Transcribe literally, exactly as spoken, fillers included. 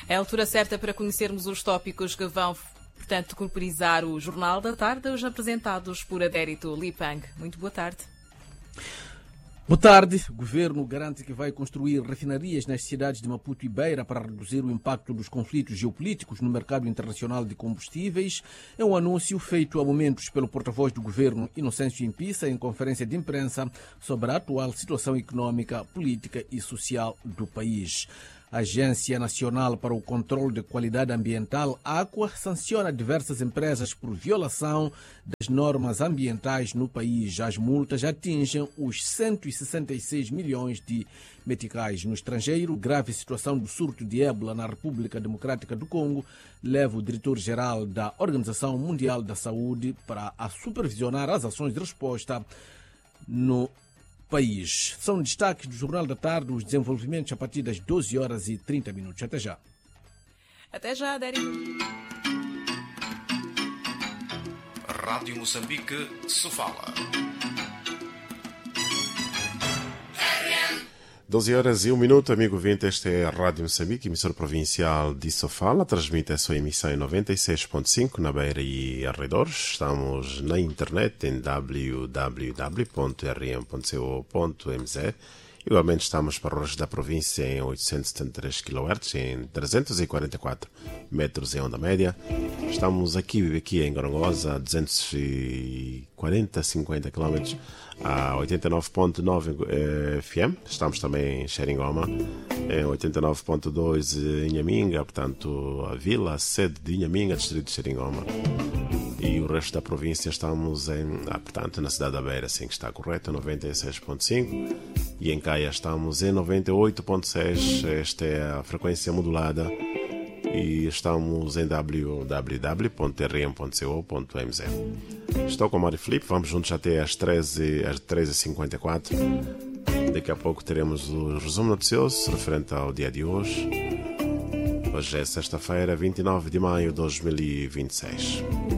É a altura certa para conhecermos os tópicos que vão, portanto, corporizar o Jornal da Tarde, hoje apresentados por Adérito Lipang. Muito boa tarde. Boa tarde. O governo garante que vai construir refinarias nas cidades de Maputo e Beira para reduzir o impacto dos conflitos geopolíticos no mercado internacional de combustíveis. É um anúncio feito há momentos pelo porta-voz do governo, Inocêncio Impissa, em conferência de imprensa sobre a atual situação econômica, política e social do país. A Agência Nacional para o Controlo de Qualidade Ambiental, AQUA, sanciona diversas empresas por violação das normas ambientais no país. As multas atingem os cento e sessenta e seis milhões de meticais. No estrangeiro, grave situação do surto de ébola na República Democrática do Congo leva o diretor-geral da Organização Mundial da Saúde para a supervisionar as ações de resposta no país. São destaques do Jornal da Tarde, os desenvolvimentos a partir das doze horas e trinta minutos. Até já. Até já, Adérito. Rádio Moçambique, Sofala. doze horas e um minuto, amigo ouvinte, esta é a Rádio Moçambique, emissora provincial de Sofala, transmite a sua emissão em noventa e seis ponto cinco na Beira e arredores. Estamos na internet em w w w ponto r m ponto co ponto m z. Igualmente estamos para o resto da província em oitocentos e setenta e três quilohertz, em trezentos e quarenta e quatro metros em onda média. Estamos aqui, aqui em Gorongosa, a duzentos e quarenta, cinquenta quilómetros, a oitenta e nove ponto nove F M. Estamos também em Xeringoma, em oitenta e nove ponto dois em Inhaminga, portanto, a vila, a sede de Inhaminga, distrito de Xeringoma. E o resto da província estamos em, ah, portanto, na cidade da Beira, assim que está correto, noventa e seis ponto cinco. E em Caia estamos em noventa e oito ponto seis, esta é a frequência modulada. E estamos em w w w ponto r m ponto co ponto m z. Estou com o Mário Filipe, vamos juntos até às treze e cinquenta e quatro. Daqui a pouco teremos o resumo noticioso referente ao dia de hoje. Hoje é sexta-feira, vinte e nove de maio de dois mil e vinte e seis.